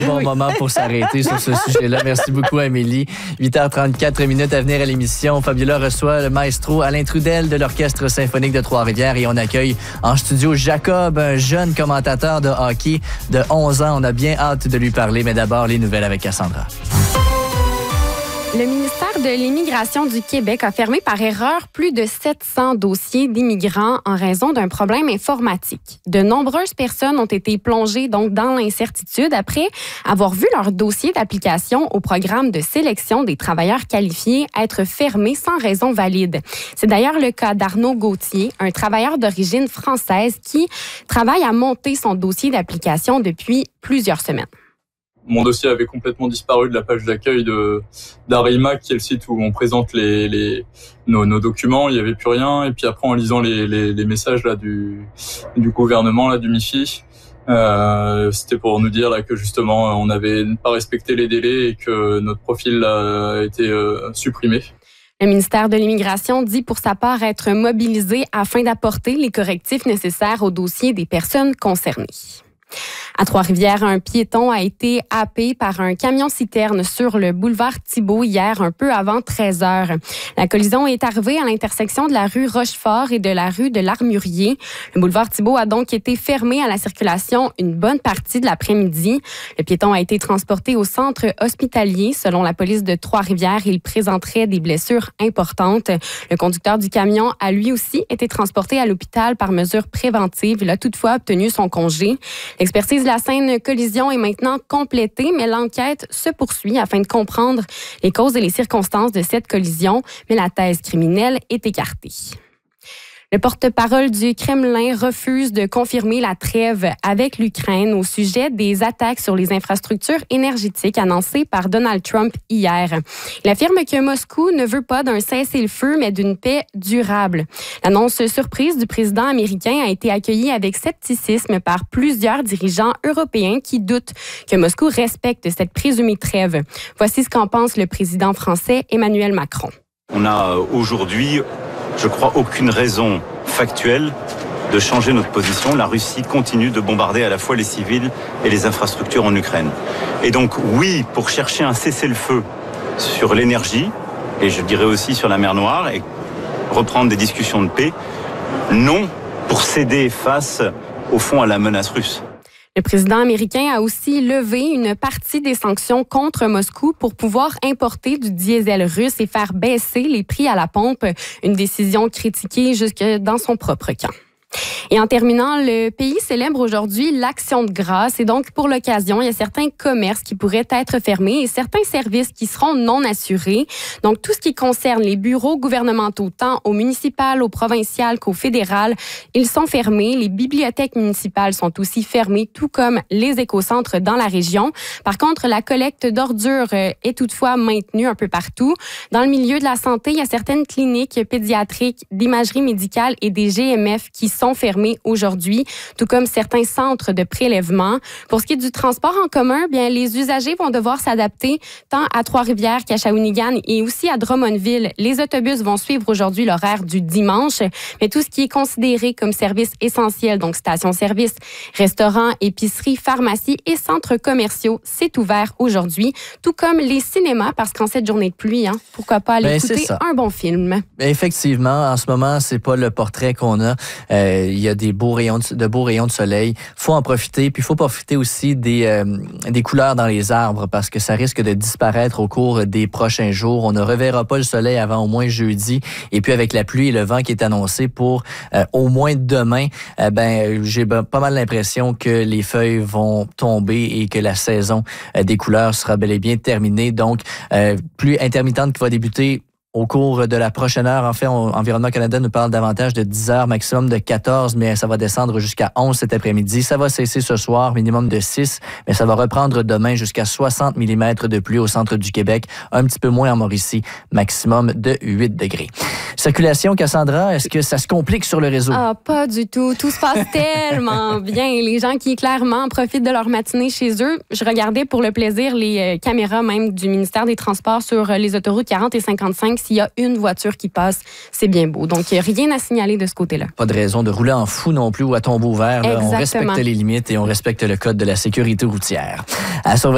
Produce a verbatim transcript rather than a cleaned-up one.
Bon oui. moment pour s'arrêter sur ce sujet-là. Merci beaucoup, Amélie. huit heures trente-quatre minutes à venir à l'émission. Fabiola reçoit le maestro Alain Trudel de l'Orchestre symphonique de Trois-Rivières et on accueille en studio Jacob, un jeune commentateur de hockey de onze ans. On a bien hâte de lui parler, mais d'abord, les nouvelles avec Cassandra. Le ministère de l'Immigration du Québec a fermé par erreur plus de sept cents dossiers d'immigrants en raison d'un problème informatique. De nombreuses personnes ont été plongées donc dans l'incertitude après avoir vu leur dossier d'application au programme de sélection des travailleurs qualifiés être fermé sans raison valide. C'est d'ailleurs le cas d'Arnaud Gauthier, un travailleur d'origine française qui travaille à monter son dossier d'application depuis plusieurs semaines. Mon dossier avait complètement disparu de la page d'accueil de d'Arima, qui est le site où on présente les, les nos, nos documents. Il y avait plus rien. Et puis après, en lisant les, les, les messages là du du gouvernement là du M I F I, euh, c'était pour nous dire là que justement on avait pas respecté les délais et que notre profil a été euh, supprimé. Le ministère de l'Immigration dit pour sa part être mobilisé afin d'apporter les correctifs nécessaires au dossier des personnes concernées. À Trois-Rivières, un piéton a été happé par un camion-citerne sur le boulevard Thibault hier, un peu avant treize heures. La collision est arrivée à l'intersection de la rue Rochefort et de la rue de l'Armurier. Le boulevard Thibault a donc été fermé à la circulation une bonne partie de l'après-midi. Le piéton a été transporté au centre hospitalier. Selon la police de Trois-Rivières, il présenterait des blessures importantes. Le conducteur du camion a lui aussi été transporté à l'hôpital par mesure préventive. Il a toutefois obtenu son congé. L'expertise de la scène collision est maintenant complétée, mais l'enquête se poursuit afin de comprendre les causes et les circonstances de cette collision, mais la thèse criminelle est écartée. Le porte-parole du Kremlin refuse de confirmer la trêve avec l'Ukraine au sujet des attaques sur les infrastructures énergétiques annoncées par Donald Trump hier. Il affirme que Moscou ne veut pas d'un cessez-le-feu, mais d'une paix durable. L'annonce surprise du président américain a été accueillie avec scepticisme par plusieurs dirigeants européens qui doutent que Moscou respecte cette présumée trêve. Voici ce qu'en pense le président français Emmanuel Macron. On a aujourd'hui, je crois, aucune raison factuelle de changer notre position. La Russie continue de bombarder à la fois les civils et les infrastructures en Ukraine. Et donc, oui, pour chercher un cessez-le-feu sur l'énergie, et je dirais aussi sur la mer Noire, et reprendre des discussions de paix, non pour céder face, au fond, à la menace russe. Le président américain a aussi levé une partie des sanctions contre Moscou pour pouvoir importer du diesel russe et faire baisser les prix à la pompe, une décision critiquée jusque dans son propre camp. Et en terminant, le pays célèbre aujourd'hui l'Action de grâce et donc pour l'occasion, il y a certains commerces qui pourraient être fermés et certains services qui seront non assurés. Donc tout ce qui concerne les bureaux gouvernementaux, tant au municipal, au provincial qu'au fédéral, ils sont fermés. Les bibliothèques municipales sont aussi fermées, tout comme les écocentres dans la région. Par contre, la collecte d'ordures est toutefois maintenue un peu partout. Dans le milieu de la santé, il y a certaines cliniques pédiatriques, d'imagerie médicale et des G M F qui sont fermés aujourd'hui, tout comme certains centres de prélèvement. Pour ce qui est du transport en commun, bien les usagers vont devoir s'adapter tant à Trois-Rivières qu'à Shawinigan et aussi à Drummondville. Les autobus vont suivre aujourd'hui l'horaire du dimanche, mais tout ce qui est considéré comme service essentiel, donc stations-service, restaurants, épiceries, pharmacies et centres commerciaux, c'est ouvert aujourd'hui, tout comme les cinémas, parce qu'en cette journée de pluie, hein, pourquoi pas aller ben, écouter un bon film. Ben, effectivement, en ce moment, c'est pas le portrait qu'on a. Euh, il y a des beaux rayons de, de beaux rayons de soleil. Faut en profiter, puis il faut profiter aussi des euh, des couleurs dans les arbres parce que ça risque de disparaître au cours des prochains jours. On ne reverra pas le soleil avant au moins jeudi. Et puis avec la pluie et le vent qui est annoncé pour euh, au moins demain, euh, ben j'ai pas mal l'impression que les feuilles vont tomber et que la saison euh, des couleurs sera bel et bien terminée. Donc euh, pluie intermittente qui va débuter au cours de la prochaine heure. En fait, on, Environnement Canada nous parle davantage de dix heures, maximum de quatorze, mais ça va descendre jusqu'à onze cet après-midi. Ça va cesser ce soir, minimum de six, mais ça va reprendre demain jusqu'à soixante millimètres de pluie au centre du Québec, un petit peu moins en Mauricie, maximum de huit degrés. Circulation, Cassandra, est-ce que ça se complique sur le réseau? Ah, pas du tout. Tout se passe tellement bien. Les gens qui, clairement, profitent de leur matinée chez eux. Je regardais pour le plaisir les euh, caméras même du ministère des Transports sur euh, les autoroutes quarante et cinquante-cinq. S'il y a une voiture qui passe, c'est bien beau. Donc, rien à signaler de ce côté-là. Pas de raison de rouler en fou non plus ou à tombeau ouvert. Là. On respecte les limites et on respecte le code de la sécurité routière. À surveiller.